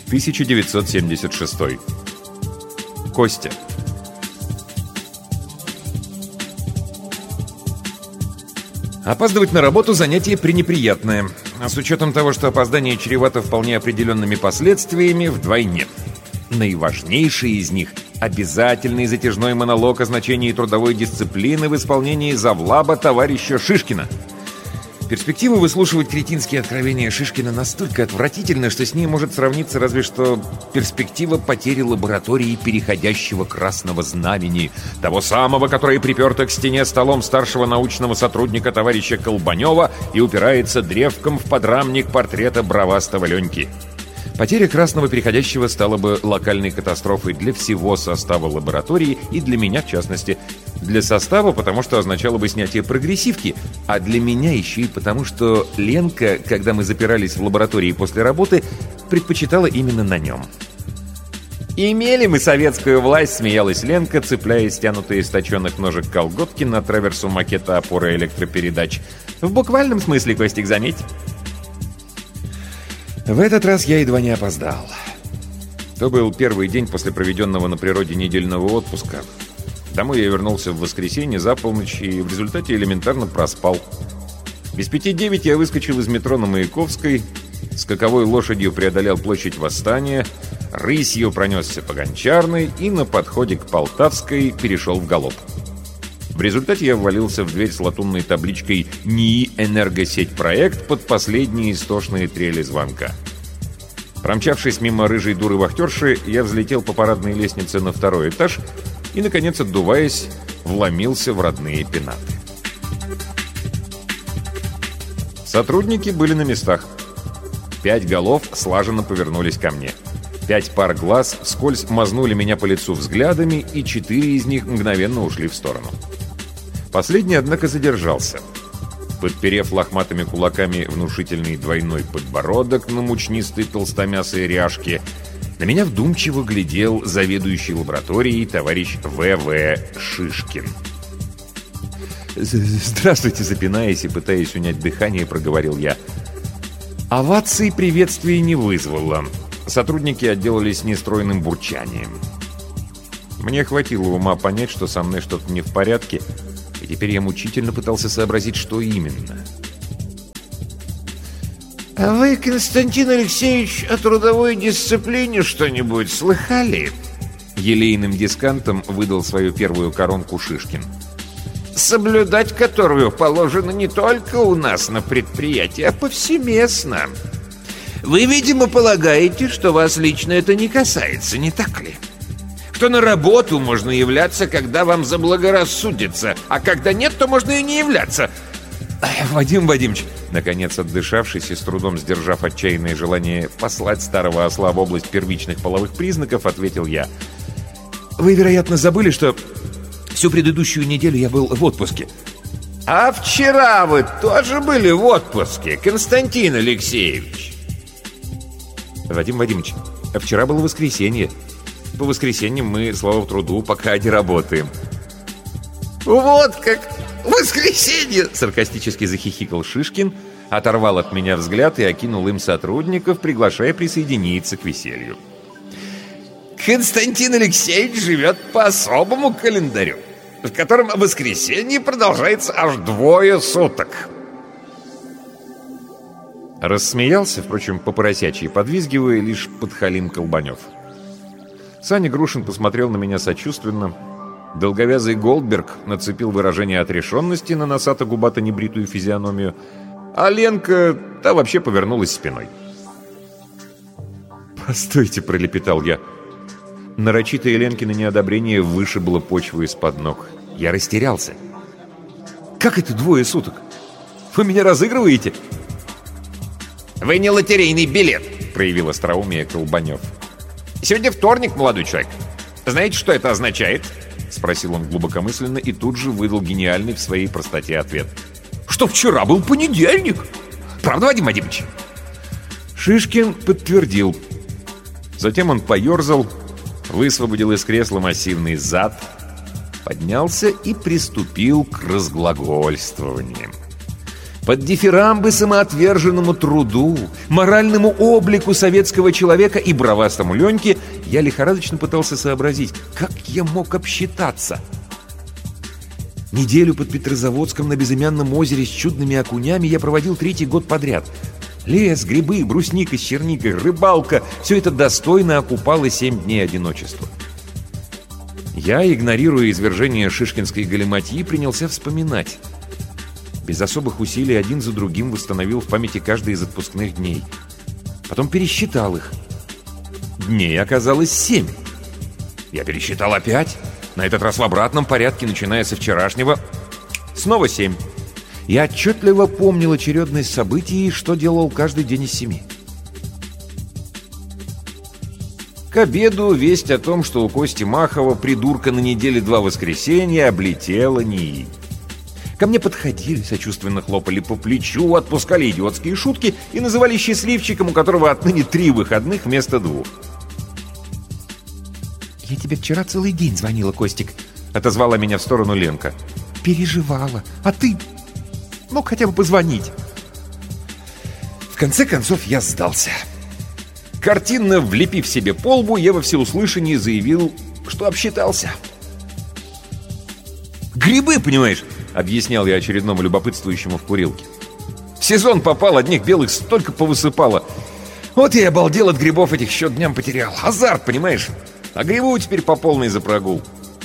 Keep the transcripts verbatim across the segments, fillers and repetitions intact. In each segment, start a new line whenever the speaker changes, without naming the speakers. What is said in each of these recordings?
тысяча девятьсот семьдесят шестой. Костя. Опаздывать на работу — занятие пренеприятное. А с учетом того, что опоздание чревато вполне определенными последствиями, вдвойне. Наиважнейший из них — обязательный затяжной монолог о значении трудовой дисциплины в исполнении завлаба товарища Шишкина. Перспектива выслушивать кретинские откровения Шишкина настолько отвратительна, что с ней может сравниться разве что перспектива потери лаборатории переходящего красного знамени, того самого, которое приперто к стене столом старшего научного сотрудника товарища Колбанева и упирается древком в подрамник портрета бравастого Леньки. Потеря красного переходящего стала бы локальной катастрофой для всего состава лаборатории и для меня в частности. Для состава, потому что означало бы снятие прогрессивки, а для меня еще и потому, что Ленка, когда мы запирались в лаборатории после работы, предпочитала именно на нем. «Имели мы советскую власть», — смеялась Ленка, цепляя стянутые из точенных ножек колготки на траверсу макета опоры электропередач. «В буквальном смысле, Костик, заметь». В этот раз я едва не опоздал. То был первый день после проведенного на природе недельного отпуска. Домой я вернулся в воскресенье за полночь и в результате элементарно проспал. Без пяти девять я выскочил из метро на Маяковской, скаковой лошадью преодолел площадь Восстания, рысью пронесся по Гончарной и на подходе к Полтавской перешел в галоп. В результате я ввалился в дверь с латунной табличкой НИИ «Энергосеть проект» под последние истошные трели звонка. Промчавшись мимо рыжей дуры-вахтерши, я взлетел по парадной лестнице на второй этаж и, наконец, отдуваясь, вломился в родные пенаты. Сотрудники были на местах. Пять голов слаженно повернулись ко мне. Пять пар глаз вскользь мазнули меня по лицу взглядами, и четыре из них мгновенно ушли в сторону. Последний, однако, задержался. Подперев лохматыми кулаками внушительный двойной подбородок на мучнистой толстомясой ряжке, на меня вдумчиво глядел заведующий лабораторией товарищ В В Шишкин. «Здравствуйте», — запинаясь и пытаясь унять дыхание, проговорил я. Оваций приветствия не вызвало. Сотрудники отделались нестройным бурчанием. Мне хватило ума понять, что со мной что-то не в порядке, и теперь я мучительно пытался сообразить, что именно.
«А вы, Константин Алексеевич, о трудовой дисциплине что-нибудь слыхали?»
Елейным дискантом выдал свою первую коронку Шишкин.
«Соблюдать которую положено не только у нас на предприятии, а повсеместно. Вы, видимо, полагаете, что вас лично это не касается, не так ли? Что на работу можно являться, когда вам заблагорассудится, а когда нет, то можно и не являться».
«Вадим Вадимович», наконец отдышавшись и с трудом сдержав отчаянное желание послать старого осла в область первичных половых признаков, ответил я. «Вы, вероятно, забыли, что всю предыдущую неделю я был в отпуске».
«А вчера вы тоже были в отпуске, Константин Алексеевич?»
«Вадим Вадимович, а вчера было воскресенье. По воскресеньям мы, слава труду, пока не работаем».
«Вот как! Воскресенье!» —
саркастически захихикал Шишкин, оторвал от меня взгляд и окинул им сотрудников, приглашая присоединиться к веселью.
«Константин Алексеевич живет по особому календарю, в котором воскресенье продолжается аж двое суток».
Рассмеялся, впрочем, по-поросячьи, подвизгивая лишь подхалим Колбанев. Саня Грушин посмотрел на меня сочувственно. Долговязый Голдберг нацепил выражение отрешенности на носато-губато-небритую физиономию, а Ленка, та вообще повернулась спиной. «Постойте», — пролепетал я. Нарочитое Ленкино неодобрение вышибло почву из-под ног. Я растерялся. «Как это двое суток? Вы меня разыгрываете?»
«Вы не лотерейный билет», —
проявил остроумие Колбанев.
«Сегодня вторник, молодой человек. Знаете, что это означает?»
— спросил он глубокомысленно и тут же выдал гениальный в своей простоте ответ. «Что вчера был понедельник! Правда, Вадим Вадимович?» Шишкин подтвердил. Затем он поерзал, высвободил из кресла массивный зад, поднялся и приступил к разглагольствованиям. Под дифирамбы самоотверженному труду, моральному облику советского человека и бравастому Леньке я лихорадочно пытался сообразить, как я мог обсчитаться. Неделю под Петрозаводском на безымянном озере с чудными окунями я проводил третий год подряд. Лес, грибы, брусника с черникой, рыбалка — все это достойно окупало семь дней одиночества. Я, игнорируя извержение шишкинской галиматьи, принялся вспоминать. Без особых усилий один за другим восстановил в памяти каждый из отпускных дней. Потом пересчитал их. Дней оказалось семь. Я пересчитал опять, на этот раз в обратном порядке, начиная со вчерашнего. Снова семь. Я отчетливо помнил очередность событий и что делал каждый день из семи. К обеду весть о том, что у Кости Махова, придурка, на неделе два воскресенья, облетела НИИ. Ко мне подходили, сочувственно хлопали по плечу, отпускали идиотские шутки и называли счастливчиком, у которого отныне три выходных вместо двух. «Я тебе вчера целый день звонила, Костик», — отозвала меня в сторону Ленка. «Переживала. А ты мог хотя бы позвонить». В конце концов я сдался. Картинно влепив себе по лбу, я во всеуслышание заявил, что обсчитался. «Грибы, понимаешь?» — объяснял я очередному любопытствующему в курилке. «В сезон попал, одних белых столько повысыпало. Вот я обалдел от грибов этих, счет дням потерял. Азарт, понимаешь? А грибу теперь по полной за прогул».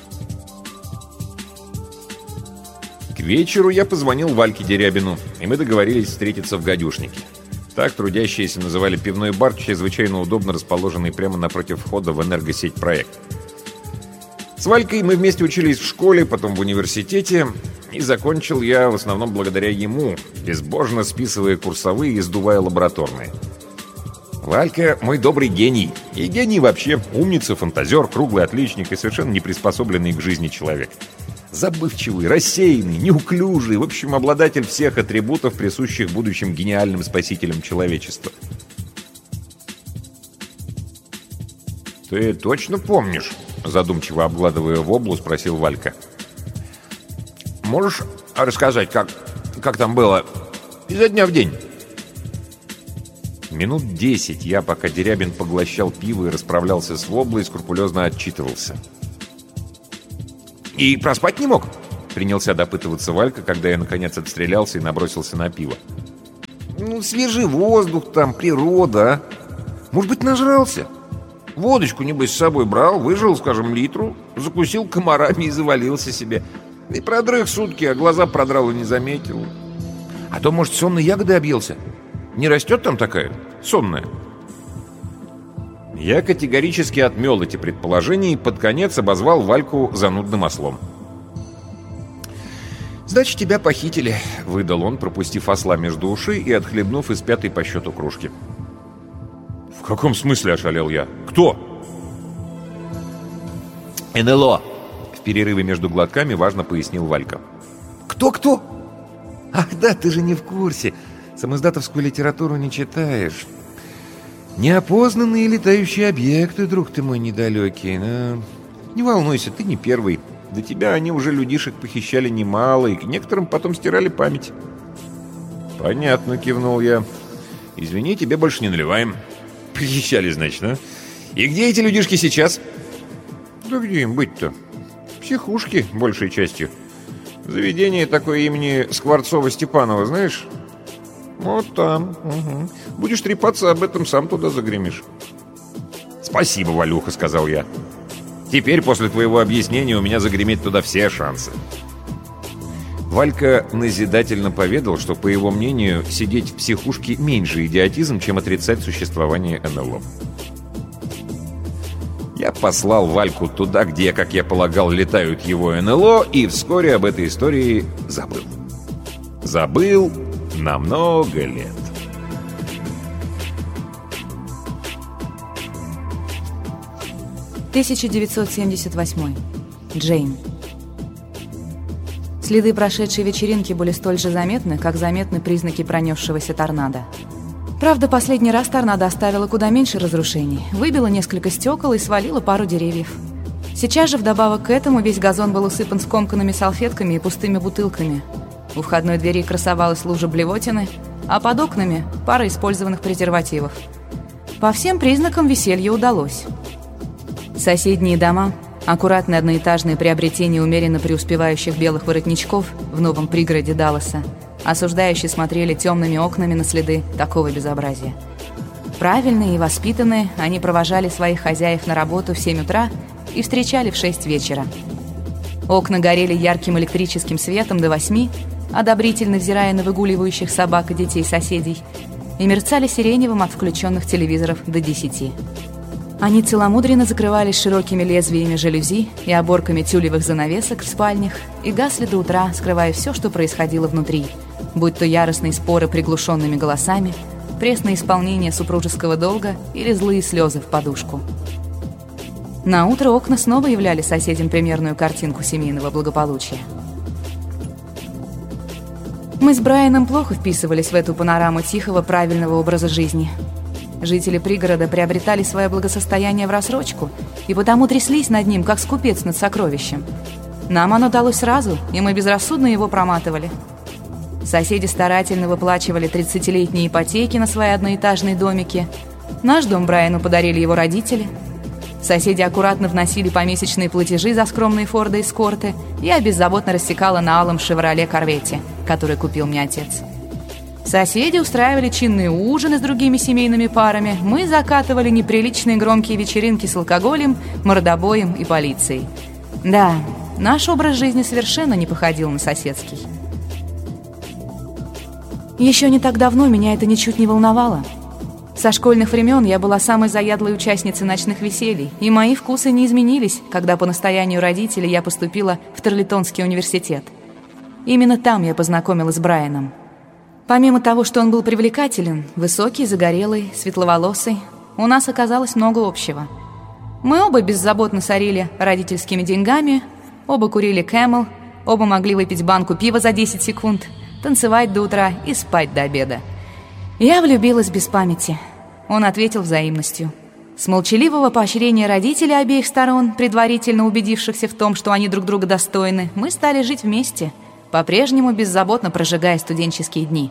К вечеру я позвонил Вальке Дерябину, и мы договорились встретиться в «Гадюшнике». Так трудящиеся называли пивной бар, чрезвычайно удобно расположенный прямо напротив входа в энергосеть проект. С Валькой мы вместе учились в школе, потом в университете, и закончил я в основном благодаря ему, безбожно списывая курсовые и сдувая лабораторные. Валька мой добрый гений, и гений вообще умница, фантазер, круглый отличник и совершенно не приспособленный к жизни человек. Забывчивый, рассеянный, неуклюжий, в общем, обладатель всех атрибутов, присущих будущим гениальным спасителям человечества. «Ты точно помнишь?» — задумчиво обгладывая воблу, спросил Валька. «Можешь рассказать, как, как там было изо дня в день?» Минут десять я, пока Дерябин поглощал пиво и расправлялся с воблой, скрупулезно отчитывался. «И проспать не мог?» — принялся допытываться Валька, когда я, наконец, отстрелялся и набросился на пиво. «Ну, свежий воздух там, природа, а? Может быть, нажрался? Водочку, небось, с собой брал, выжил, скажем, литру, закусил комарами и завалился себе. И продрых сутки, а глаза продрал и не заметил. А то, может, сонной ягодой объелся? Не растет там такая, сонная?» Я категорически отмел эти предположения и под конец обозвал Вальку занудным ослом. «Значит, тебя похитили», — выдал он, пропустив осла между ушей и отхлебнув из пятой по счету кружки. «В каком смысле?» — ошалел я. «Кто?» «эн эл о», — в перерыве между глотками важно пояснил Валька. «Кто-кто? Ах да, ты же не в курсе. Самоиздатовскую литературу не читаешь. Неопознанные летающие объекты, друг ты мой недалекий. Но... Не волнуйся, ты не первый. До тебя они уже людишек похищали немало, и к некоторым потом стирали память». «Понятно», — кивнул я. «Извини, тебе больше не наливаем». «Похищали, значит, а? И где эти людишки сейчас?» «Да где им быть-то? Психушки, большей частью. Заведение такое имени Скворцова-Степанова, знаешь? Вот там. Угу. Будешь трепаться об этом, сам туда загремишь». «Спасибо, Валюха», — сказал я. «Теперь, после твоего объяснения, у меня загреметь туда все шансы». Валька назидательно поведал, что, по его мнению, сидеть в психушке меньше идиотизм, чем отрицать существование эн эл о. Я послал Вальку туда, где, как я полагал, летают его эн эл о, и вскоре об этой истории забыл. Забыл на много лет.
тысяча девятьсот семьдесят восьмой. Джейн. Следы прошедшей вечеринки были столь же заметны, как заметны признаки пронесшегося торнадо. Правда, последний раз торнадо оставило куда меньше разрушений. Выбило несколько стекол и свалило пару деревьев. Сейчас же, вдобавок к этому, весь газон был усыпан скомканными салфетками и пустыми бутылками. У входной двери красовалась лужа блевотины, а под окнами пара использованных презервативов. По всем признакам веселье удалось. Соседние дома, аккуратные одноэтажные приобретения умеренно преуспевающих белых воротничков в новом пригороде Далласа, осуждающие смотрели темными окнами на следы такого безобразия. Правильные и воспитанные, они провожали своих хозяев на работу в семь утра и встречали в шесть вечера. Окна горели ярким электрическим светом до восьми, одобрительно взирая на выгуливающих собак и детей соседей, и мерцали сиреневым от включенных телевизоров до десяти. Они целомудренно закрывались широкими лезвиями жалюзи и оборками тюлевых занавесок в спальнях и гасли до утра, скрывая все, что происходило внутри, будь то яростные споры приглушенными голосами, пресное исполнение супружеского долга или злые слезы в подушку. На утро окна снова являли соседям примерную картинку семейного благополучия. Мы с Брайаном плохо вписывались в эту панораму тихого, правильного образа жизни. Жители пригорода приобретали свое благосостояние в рассрочку и потому тряслись над ним, как скупец над сокровищем. Нам оно далось сразу, и мы безрассудно его проматывали. Соседи старательно выплачивали тридцатилетние ипотеки на свои одноэтажные домики. Наш дом Брайану подарили его родители. Соседи аккуратно вносили помесячные платежи за скромные Форды Эскорты. Я беззаботно рассекала на алом «Шевроле Корвете», который купил мне отец. Соседи устраивали чинные ужины с другими семейными парами. Мы закатывали неприличные громкие вечеринки с алкоголем, мордобоем и полицией. Да, наш образ жизни совершенно не походил на соседский. Еще не так давно меня это ничуть не волновало. Со школьных времен я была самой заядлой участницей ночных веселий, и мои вкусы не изменились, когда по настоянию родителей я поступила в Тарлитонский университет. Именно там я познакомилась с Брайаном. Помимо того, что он был привлекателен, высокий, загорелый, светловолосый, у нас оказалось много общего. Мы оба беззаботно сорили родительскими деньгами, оба курили Camel, оба могли выпить банку пива за десять секунд, танцевать до утра и спать до обеда. Я влюбилась без памяти. Он ответил взаимностью. С молчаливого поощрения родителей обеих сторон, предварительно убедившихся в том, что они друг друга достойны, мы стали жить вместе, по-прежнему беззаботно прожигая студенческие дни.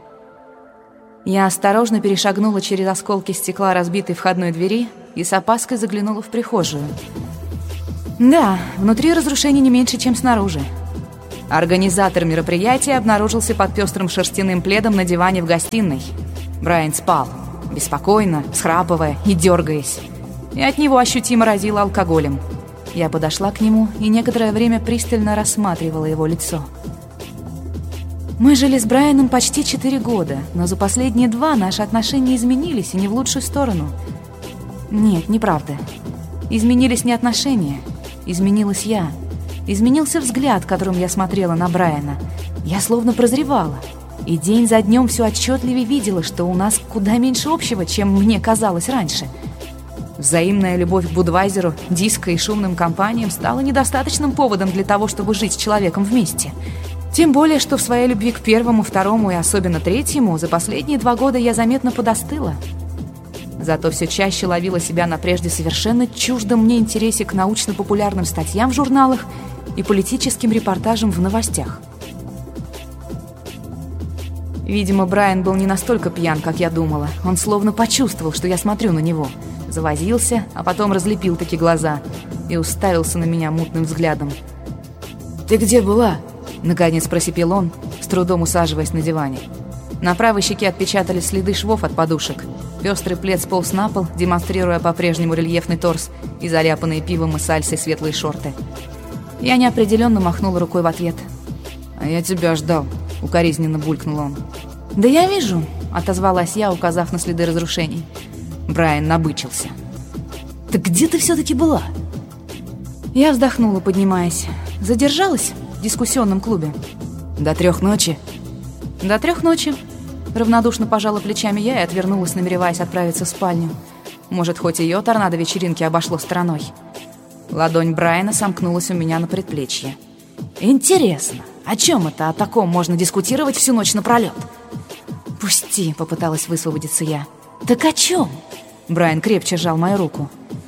Я осторожно перешагнула через осколки стекла разбитой входной двери и с опаской заглянула в прихожую. Да, внутри разрушений не меньше, чем снаружи. Организатор мероприятия обнаружился под пестрым шерстяным пледом на диване в гостиной. Брайан спал, беспокойно, всхрапывая и дергаясь. И от него ощутимо разило алкоголем. Я подошла к нему и некоторое время пристально рассматривала его лицо. Мы жили с Брайаном почти четыре года, но за последние два наши отношения изменились, и не в лучшую сторону. Нет, неправда. Изменились не отношения, изменилась я. Изменился взгляд, которым я смотрела на Брайана. Я словно прозревала. И день за днем все отчетливее видела, что у нас куда меньше общего, чем мне казалось раньше. Взаимная любовь к Будвайзеру, диско и шумным компаниям стала недостаточным поводом для того, чтобы жить с человеком вместе. Тем более, что в своей любви к первому, второму и особенно третьему за последние два года я заметно подостыла. Зато все чаще ловила себя на прежде совершенно чуждом мне интересе к научно-популярным статьям в журналах и политическим репортажам в новостях. Видимо, Брайан был не настолько пьян, как я думала. Он словно почувствовал, что я смотрю на него. Завозился, а потом разлепил таки глаза и уставился на меня мутным взглядом. «Ты где была?» — наконец просипел он, с трудом усаживаясь на диване. На правой щеке отпечатались следы швов от подушек. Пестрый плед сполз на пол, демонстрируя по-прежнему рельефный торс и заляпанные пивом и сальсой светлые шорты. Я неопределенно махнула рукой в ответ. «А я тебя ждал», — укоризненно булькнул он. «Да я вижу», — отозвалась я, указав на следы разрушений. Брайан набычился. «Так где ты все-таки была?» Я вздохнула, поднимаясь. «Задержалась в дискуссионном клубе?» «До трех ночи?» «До трех ночи». Равнодушно пожала плечами я и отвернулась, намереваясь отправиться в спальню. Может, хоть ее торнадо вечеринки обошло стороной. Ладонь Брайана сомкнулась у меня на предплечье. «Интересно, о чем это? О таком можно дискутировать всю ночь напролет?» «Пусти», — попыталась высвободиться я. «Так о чем?» Брайан крепче сжал мою руку.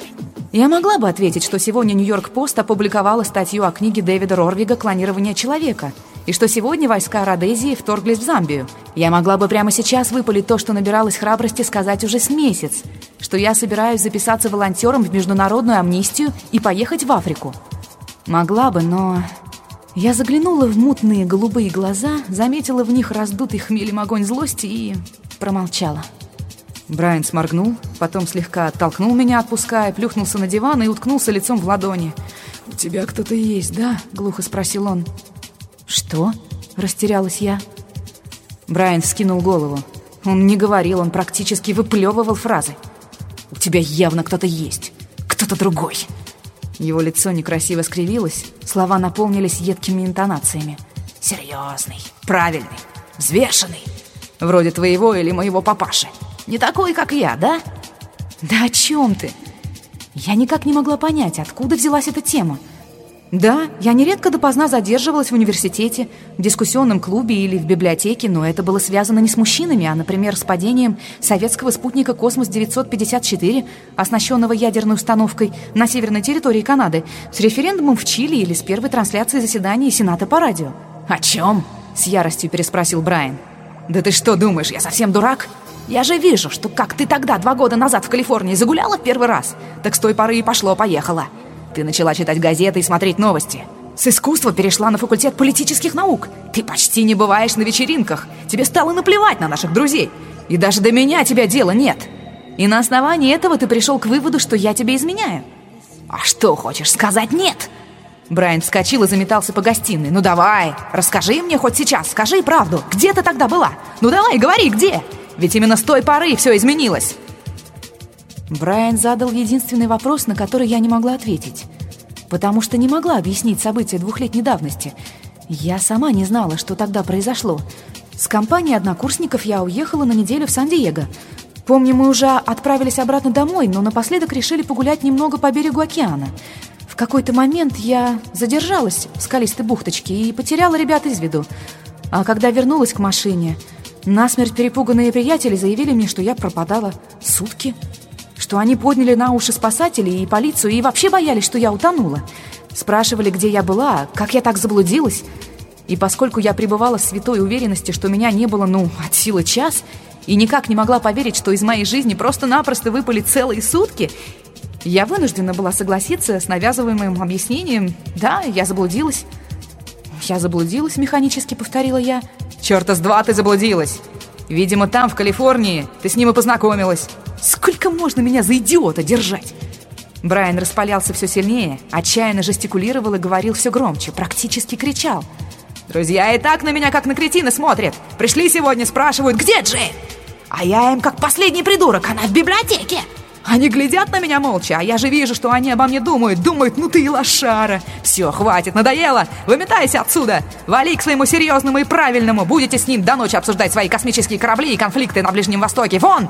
Я могла бы ответить, что сегодня Нью-Йорк-Пост опубликовала статью о книге Дэвида Рорвига «Клонирование человека», и что сегодня войска Родезии вторглись в Замбию. Я могла бы прямо сейчас выпалить то, что набиралась храбрости сказать уже с месяц, что я собираюсь записаться волонтером в международную амнистию и поехать в Африку. Могла бы, но... Я заглянула в мутные голубые глаза, заметила в них раздутый хмелем огонь злости и промолчала. Брайан сморгнул, потом слегка оттолкнул меня, отпуская, плюхнулся на диван и уткнулся лицом в ладони. «У тебя кто-то есть, да?» — глухо спросил он. «Что?» — растерялась я. Брайан вскинул голову. Он не говорил, он практически выплевывал фразы. «У тебя явно кто-то есть. Кто-то другой». Его лицо некрасиво скривилось, слова наполнились едкими интонациями. «Серьезный, правильный, взвешенный. Вроде твоего или моего папаши. Не такой, как я, да?» «Да о чем ты?» Я никак не могла понять, откуда взялась эта тема. Да, я нередко допоздна задерживалась в университете, в дискуссионном клубе или в библиотеке, но это было связано не с мужчинами, а, например, с падением советского спутника «Космос девятьсот пятьдесят четыре», оснащенного ядерной установкой на северной территории Канады, с референдумом в Чили или с первой трансляцией заседания Сената по радио. «О чем?» — с яростью переспросил Брайан. «Да ты что думаешь, я совсем дурак? Я же вижу, что как ты тогда, два года назад в Калифорнии, загуляла в первый раз, так с той поры и пошло-поехало. Ты начала читать газеты и смотреть новости. С искусства перешла на факультет политических наук. Ты почти не бываешь на вечеринках. Тебе стало наплевать на наших друзей. И даже до меня тебя дела нет. И на основании этого ты пришел к выводу, что я тебе изменяю. А что, хочешь сказать нет?» Брайан вскочил и заметался по гостиной. «Ну давай, расскажи мне хоть сейчас, скажи правду. Где ты тогда была? Ну давай, говори, где? Ведь именно с той поры все изменилось». Брайан задал единственный вопрос, на который я не могла ответить, потому что не могла объяснить события двухлетней давности. Я сама не знала, что тогда произошло. С компанией однокурсников я уехала на неделю в Сан-Диего. Помню, мы уже отправились обратно домой, но напоследок решили погулять немного по берегу океана. В какой-то момент я задержалась в скалистой бухточке и потеряла ребят из виду. А когда вернулась к машине, насмерть перепуганные приятели заявили мне, что я пропадала сутки, что они подняли на уши спасателей и полицию и вообще боялись, что я утонула. Спрашивали, где я была, как я так заблудилась. И поскольку я пребывала в святой уверенности, что меня не было, ну, от силы час, и никак не могла поверить, что из моей жизни просто-напросто выпали целые сутки, я вынуждена была согласиться с навязываемым объяснением. Да, я заблудилась. «Я заблудилась», — механически повторила я. «Чёрта с два ты заблудилась! Видимо, там, в Калифорнии, ты с ним и познакомилась. Сколько можно меня за идиота держать?» Брайан распалялся все сильнее, отчаянно жестикулировал и говорил все громче, практически кричал. «Друзья и так на меня как на кретина смотрят. Пришли сегодня, спрашивают, где Джейн? А я им как последний придурок, она в библиотеке. Они глядят на меня молча, а я же вижу, что они обо мне думают. Думают, ну ты и лошара. Все, хватит, надоело. Выметайся отсюда. Вали к своему серьезному и правильному. Будете с ним до ночи обсуждать свои космические корабли и конфликты на Ближнем Востоке. Вон!»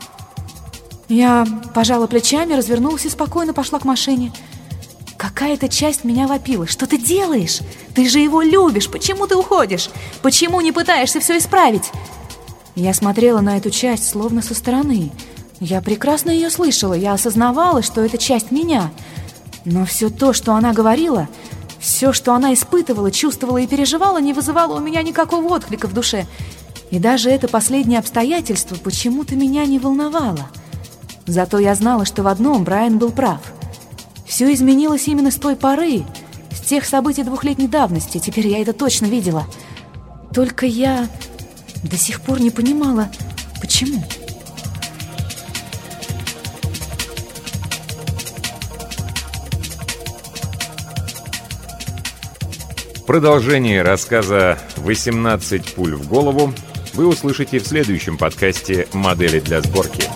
Я пожала плечами, развернулась и спокойно пошла к машине. Какая-то часть меня вопила. «Что ты делаешь? Ты же его любишь. Почему ты уходишь? Почему не пытаешься все исправить?» Я смотрела на эту часть словно со стороны. Я прекрасно ее слышала. Я осознавала, что это часть меня. Но все то, что она говорила, все, что она испытывала, чувствовала и переживала, не вызывало у меня никакого отклика в душе. И даже это последнее обстоятельство почему-то меня не волновало. Зато я знала, что в одном Брайан был прав. Все изменилось именно с той поры, с тех событий двухлетней давности. Теперь я это точно видела. Только я до сих пор не понимала, почему.
Продолжение рассказа «восемнадцать пуль в голову» вы услышите в следующем подкасте «Модели для сборки».